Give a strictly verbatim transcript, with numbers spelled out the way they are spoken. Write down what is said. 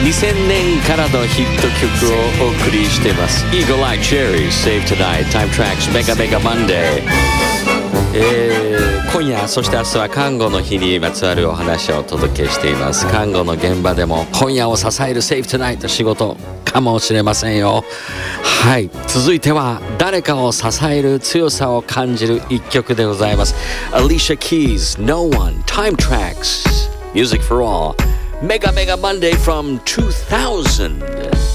にせんねんからのヒット曲をお送りしています。 Eagle Eye Cherry Save Tonight Time Tracks Mega Mega Monday、えー、今夜そして明日は看護の日にまつわるお話をお届けしています。看護の現場でも今夜を支える Save Tonight 仕事かもしれませんよ。はい、続いては誰かを支える強さを感じる一曲でございます。 Alicia Keys No One Time Tracks Music for All Mega Mega Monday from two thousand